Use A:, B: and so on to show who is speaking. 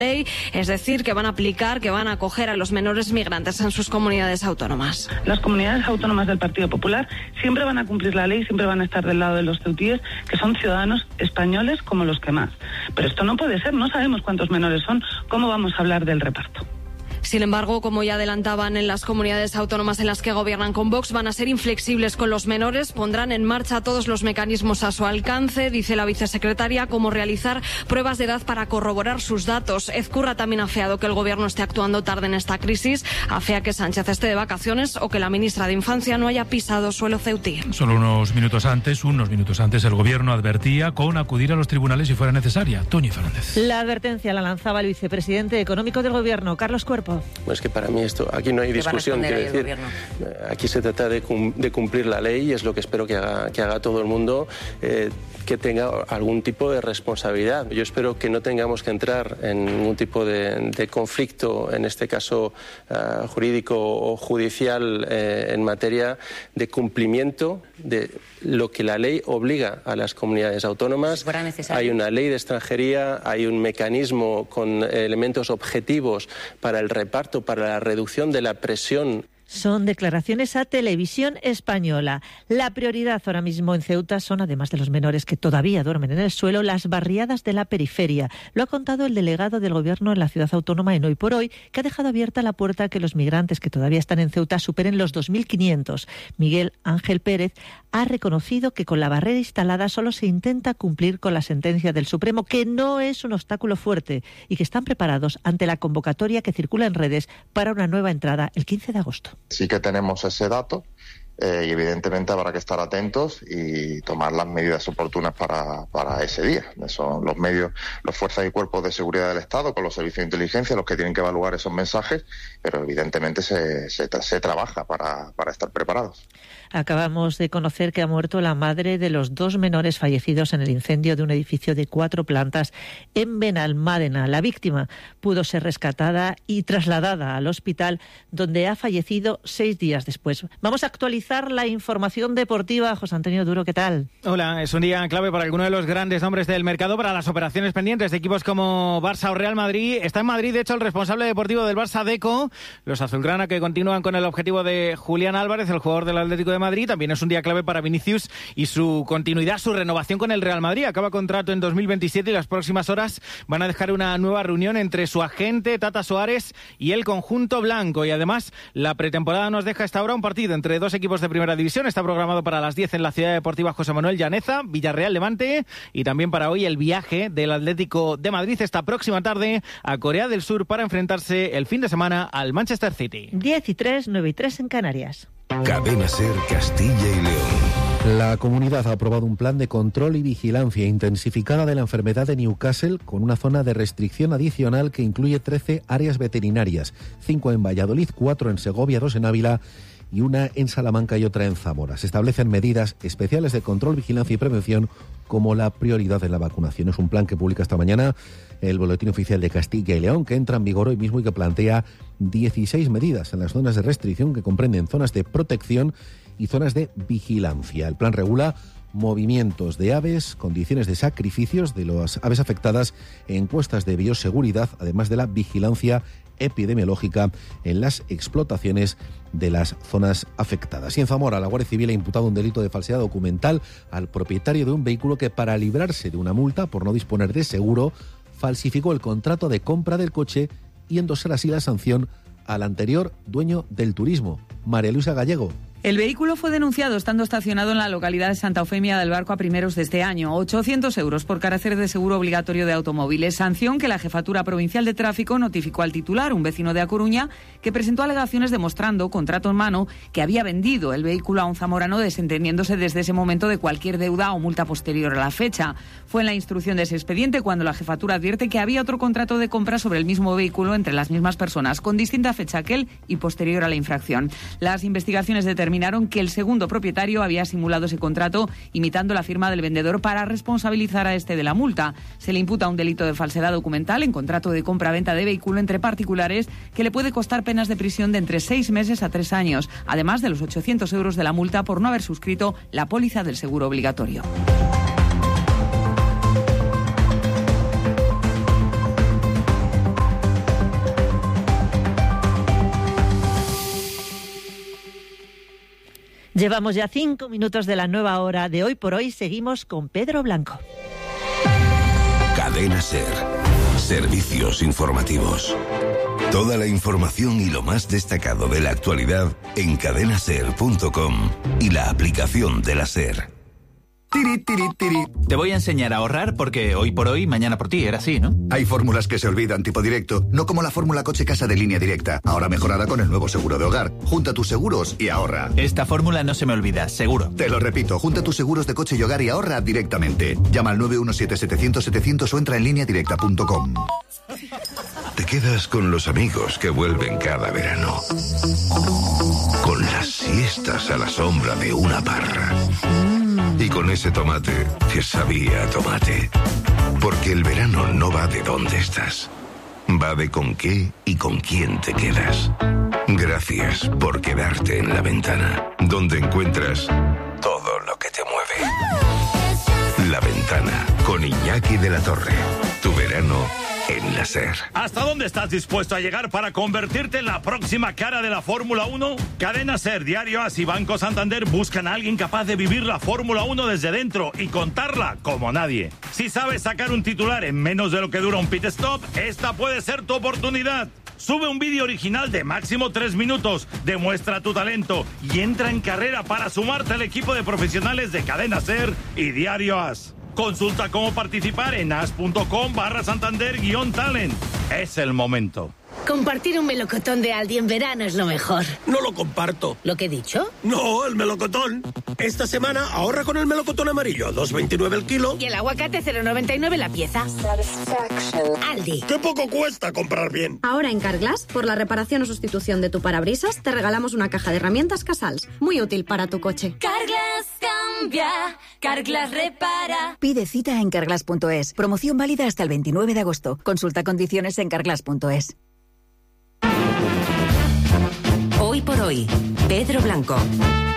A: ley, es decir, que van a aplicar, que van a acoger a los menores migrantes en sus comunidades autónomas.
B: Las comunidades autónomas del Partido Popular siempre van a cumplir la ley, siempre van a estar del lado de los ceutíes, que son ciudadanos españoles como los que más. Pero esto no puede ser, no sabemos cuántos menores son, ¿cómo vamos a hablar del reparto?
A: Sin embargo, como ya adelantaban en las comunidades autónomas en las que gobiernan con Vox, van a ser inflexibles con los menores, pondrán en marcha todos los mecanismos a su alcance, dice la vicesecretaria, como realizar pruebas de edad para corroborar sus datos. Ezcurra también ha afeado que el gobierno esté actuando tarde en esta crisis, afea que Sánchez esté de vacaciones o que la ministra de Infancia no haya pisado suelo ceutí.
C: Solo unos minutos antes, el gobierno advertía con acudir a los tribunales si fuera necesaria. Toñi Fernández.
D: La advertencia la lanzaba el vicepresidente económico del gobierno, Carlos Cuerpo.
E: Pues que para mí aquí no hay discusión, quiero decir, aquí se trata de cumplir la ley y es lo que espero que haga todo el mundo, que tenga algún tipo de responsabilidad. Yo espero que no tengamos que entrar en ningún tipo de conflicto, en este caso jurídico o judicial, en materia de cumplimiento de lo que la ley obliga a las comunidades autónomas. Hay una ley de extranjería, hay un mecanismo con elementos objetivos para el reparto, para la reducción de la presión.
D: Son declaraciones a Televisión Española. La prioridad ahora mismo en Ceuta son, además de los menores que todavía duermen en el suelo, las barriadas de la periferia. Lo ha contado el delegado del Gobierno en la ciudad autónoma en Hoy por Hoy, que ha dejado abierta la puerta a que los migrantes que todavía están en Ceuta superen los 2.500. Miguel Ángel Pérez ha reconocido que con la barrera instalada solo se intenta cumplir con la sentencia del Supremo, que no es un obstáculo fuerte y que están preparados ante la convocatoria que circula en redes para una nueva entrada el 15 de agosto.
F: Sí que tenemos ese dato y evidentemente habrá que estar atentos y tomar las medidas oportunas para ese día. Son los medios, las fuerzas y cuerpos de seguridad del Estado con los servicios de inteligencia los que tienen que evaluar esos mensajes, pero evidentemente se trabaja para estar preparados.
D: Acabamos de conocer que ha muerto la madre de los 2 menores fallecidos en el incendio de un edificio de 4 plantas en Benalmádena. La víctima pudo ser rescatada y trasladada al hospital, donde ha fallecido 6 días después. Vamos a actualizar la información deportiva. José Antonio Duro, ¿qué tal?
G: Hola, es un día clave para alguno de los grandes nombres del mercado, para las operaciones pendientes de equipos como Barça o Real Madrid. Está en Madrid, de hecho, el responsable deportivo del Barça, Deco. Los azulgrana que continúan con el objetivo de Julián Álvarez, el jugador del Atlético de Madrid. También es un día clave para Vinicius y su continuidad, su renovación con el Real Madrid. Acaba contrato en 2027 y las próximas horas van a dejar una nueva reunión entre su agente, Tata Soares, y el conjunto blanco. Y además, la pretemporada nos deja hasta ahora un partido entre 2 equipos de primera división. Está programado para las 10 en la Ciudad Deportiva José Manuel Llaneza, Villarreal Levante, y también para hoy el viaje del Atlético de Madrid esta próxima tarde a Corea del Sur para enfrentarse el fin de semana al Manchester City.
D: 10:03, 9:03 en Canarias.
H: Cadena SER Castilla y León.
I: La comunidad ha aprobado un plan de control y vigilancia intensificada de la enfermedad de Newcastle con una zona de restricción adicional que incluye 13 áreas veterinarias, 5 en Valladolid, 4 en Segovia, 2 en Ávila y una en Salamanca y otra en Zamora. Se establecen medidas especiales de control, vigilancia y prevención como la prioridad de la vacunación. Es un plan que publica esta mañana el Boletín Oficial de Castilla y León, que entra en vigor hoy mismo y que plantea 16 medidas en las zonas de restricción que comprenden zonas de protección y zonas de vigilancia. El plan regula movimientos de aves, condiciones de sacrificios de las aves afectadas, encuestas de bioseguridad, además de la vigilancia epidemiológica en las explotaciones de las zonas afectadas. Y en Zamora, la Guardia Civil ha imputado un delito de falsedad documental al propietario de un vehículo que, para librarse de una multa por no disponer de seguro, falsificó el contrato de compra del coche y endosar así la sanción al anterior dueño del turismo, María Luisa Gallego.
J: El vehículo fue denunciado estando estacionado en la localidad de Santa Eufemia del Barco a primeros de este año. 800 euros por carecer de seguro obligatorio de automóviles. Sanción que la Jefatura Provincial de Tráfico notificó al titular, un vecino de A Coruña, que presentó alegaciones demostrando, contrato en mano, que había vendido el vehículo a un zamorano, desentendiéndose desde ese momento de cualquier deuda o multa posterior a la fecha. Fue en la instrucción de ese expediente cuando la Jefatura advierte que había otro contrato de compra sobre el mismo vehículo entre las mismas personas, con distinta fecha aquel y posterior a la infracción. Las investigaciones determinaron que el segundo propietario había simulado ese contrato imitando la firma del vendedor para responsabilizar a este de la multa. Se le imputa un delito de falsedad documental en contrato de compra-venta de vehículo entre particulares que le puede costar penas de prisión de entre 6 meses a 3 años, además de los 800 euros de la multa por no haber suscrito la póliza del seguro obligatorio.
D: Llevamos ya 5 minutos de la nueva hora de Hoy por Hoy. Seguimos con Pedro Blanco.
H: Cadena SER. Servicios informativos. Toda la información y lo más destacado de la actualidad en cadenaser.com y la aplicación de la SER.
K: Tiri, tiri, tiri. Te voy a enseñar a ahorrar porque hoy por hoy, mañana por ti, era así, ¿no?
L: Hay fórmulas que se olvidan, tipo directo, no como la fórmula coche-casa de Línea Directa, ahora mejorada con el nuevo seguro de hogar. Junta tus seguros y ahorra.
K: Esta fórmula no se me olvida, seguro.
L: Te lo repito, junta tus seguros de coche y hogar y ahorra directamente. Llama al 917-700-700 o entra en lineadirecta.com.
H: Te quedas con los amigos que vuelven cada verano. Con las siestas a la sombra de una parra. Y con ese tomate que sabía a tomate. Porque el verano no va de dónde estás. Va de con qué y con quién te quedas. Gracias por quedarte en La Ventana, donde encuentras todo lo que te mueve. La Ventana, con Iñaki de la Torre. Tu verano en la SER.
M: ¿Hasta dónde estás dispuesto a llegar para convertirte en la próxima cara de la Fórmula 1? Cadena SER, Diario AS y Banco Santander buscan a alguien capaz de vivir la Fórmula 1 desde dentro y contarla como nadie. Si sabes sacar un titular en menos de lo que dura un pit stop, esta puede ser tu oportunidad. Sube un vídeo original de máximo 3 minutos, demuestra tu talento y entra en carrera para sumarte al equipo de profesionales de Cadena SER y Diario AS. Consulta cómo participar en as.com/Santander-talent. Es el momento.
N: Compartir un melocotón de Aldi en verano es lo mejor.
O: No lo comparto.
N: ¿Lo que he dicho?
O: No, el melocotón. Esta semana ahorra con el melocotón amarillo, 2,29 el kilo.
N: Y el aguacate, 0,99 la pieza. Aldi.
O: ¡Qué poco cuesta comprar bien!
P: Ahora en Carglass, por la reparación o sustitución de tu parabrisas, te regalamos una caja de herramientas Casals. Muy útil para tu coche.
Q: Carglass cambia, Carglass repara.
R: Pide cita en carglass.es. Promoción válida hasta el 29 de agosto. Consulta condiciones en carglass.es.
S: Hoy por hoy, Pedro Blanco.